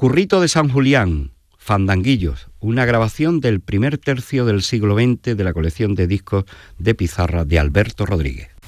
Currito de San Julián, Fandanguillos, una grabación del primer tercio del siglo XX de la colección de discos de pizarra de Alberto Rodríguez.